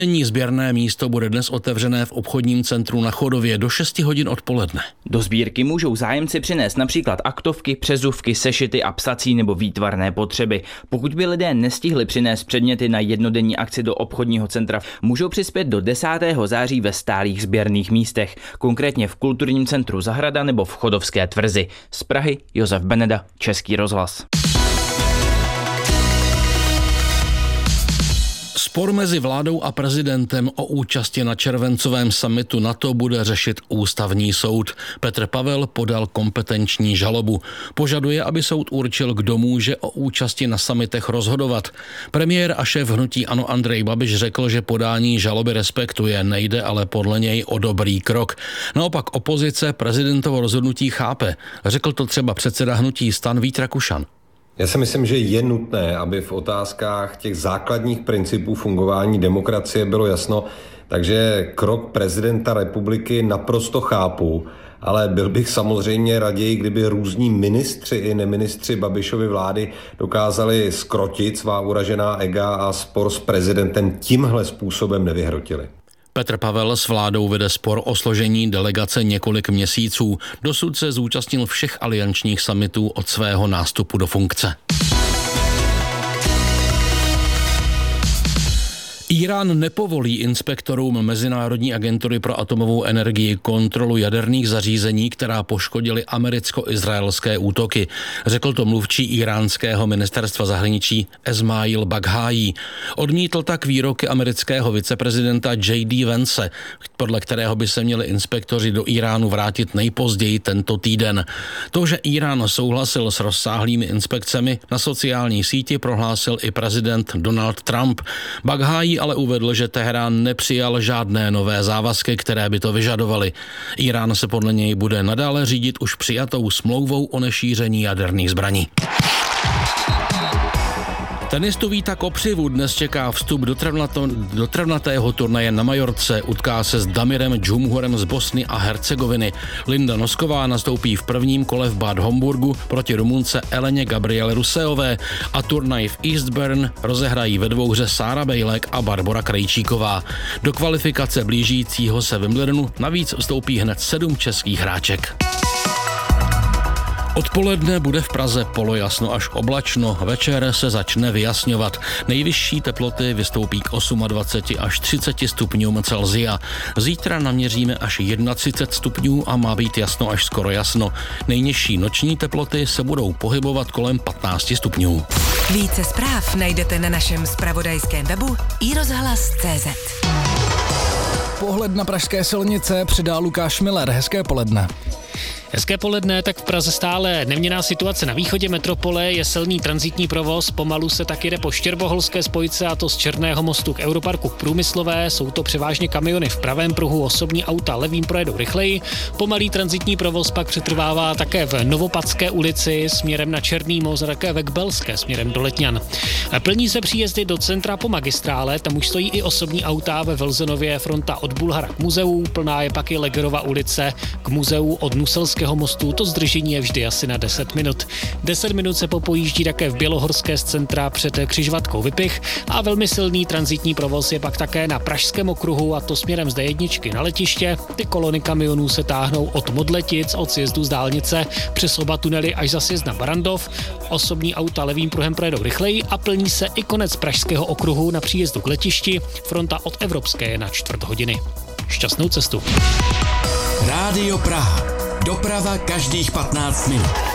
Sběrné místo bude dnes otevřené v obchodním centru na Chodově do 6 hodin odpoledne. Do sbírky můžou zájemci přinést například aktovky, přezůvky, sešity a psací nebo výtvarné potřeby. Pokud by lidé nestihli přinést předměty na jednodenní akci do obchodního centra, můžou přispět do 10. září ve stálých sběrných místech, konkrétně v kulturním centru Zahrada nebo v Chodovské tvrzi. Z Prahy Josef Beneda, Český rozhlas. Spor mezi vládou a prezidentem o účasti na červencovém summitu NATO bude řešit ústavní soud. Petr Pavel podal kompetenční žalobu. Požaduje, aby soud určil, kdo může o účasti na summitech rozhodovat. Premiér a šéf hnutí ANO Andrej Babiš řekl, že podání žaloby respektuje, nejde ale podle něj o dobrý krok. Naopak opozice prezidentovo rozhodnutí chápe. Řekl to třeba předseda hnutí STAN Vít Rakušan. Já si myslím, že je nutné, aby v otázkách těch základních principů fungování demokracie bylo jasno, takže krok prezidenta republiky naprosto chápu, ale byl bych samozřejmě raději, kdyby různí ministři i neministři Babišovy vlády dokázali zkrotit svá uražená ega a spor s prezidentem tímhle způsobem nevyhrotili. Petr Pavel s vládou vede spor o složení delegace několik měsíců. Dosud se zúčastnil všech aliančních summitů od svého nástupu do funkce. Írán nepovolí inspektorům Mezinárodní agentury pro atomovou energii kontrolu jaderných zařízení, která poškodily americko-izraelské útoky. Řekl to mluvčí íránského ministerstva zahraničí Esmail Baghájí. Odmítl tak výroky amerického viceprezidenta J.D. Vance, podle kterého by se měli inspektoři do Iránu vrátit nejpozději tento týden. To, že Írán souhlasil s rozsáhlými inspekcemi, na sociální síti prohlásil i prezident Donald Trump. Baghájí ale uvedl, že Teherán nepřijal žádné nové závazky, které by to vyžadovaly. Írán se podle něj bude nadále řídit už přijatou smlouvou o nešíření jaderných zbraní. Tenistu Víta Kopřivu dnes čeká vstup do travnatého turnaje na Majorce. Utká se s Damirem Džumhurem z Bosny a Hercegoviny. Linda Nosková nastoupí v prvním kole v Bad Homburgu proti Rumunce Eleně Gabriele Ruseové a turnaj v Eastbourne rozehrají ve dvouhře Sára Bejlek a Barbora Krejčíková. Do kvalifikace blížícího se Wimbledonu navíc vstoupí hned 7 českých hráček. Odpoledne bude v Praze polojasno až oblačno, večer se začne vyjasňovat. Nejvyšší teploty vystoupí k 28 až 30 stupňům Celsia. Zítra naměříme až 31 stupňů a má být jasno až skoro jasno. Nejnižší noční teploty se budou pohybovat kolem 15 stupňů. Více zpráv najdete na našem zpravodajském webu iRozhlas.cz. Pohled na pražské silnice přidá Lukáš Miller. Hezké poledne. Hezké poledne, tak v Praze stále neměnná situace. Na východě metropole je silný tranzitní provoz, pomalu se tak jede po Štěrboholské spojce, a to z Černého mostu k Europarku Průmyslové. Jsou to převážně kamiony v pravém pruhu, osobní auta levým projedou rychleji. Pomalý tranzitní provoz pak přetrvává také v Novopadské ulici směrem na Černý most a také ve Kbelské směrem do Letňan. Plní se příjezdy do centra po magistrále, tam už stojí i osobní auta. Ve Velzenově fronta od Bulhara k muzeu, plná je pak i Legerova ulice k muzeu od Nuselského mostu. To zdržení je vždy asi na 10 minut. 10 minut se popojíždí také v Bělohorské z centra před křižovatkou Vypich a velmi silný tranzitní provoz je pak také na Pražském okruhu, a to směrem z D1 na letiště. Ty kolony kamionů se táhnou od Modletic, od sjezdu z dálnice přes oba tunely až za sjezd na Barandov. Osobní auta levým pruhem projedou rychleji a plní se i konec Pražského okruhu na příjezdu k letišti. Fronta od Evropské je na 1/4 hodiny. Šťastnou cestu. Rádio Praha. Doprava každých 15 minut.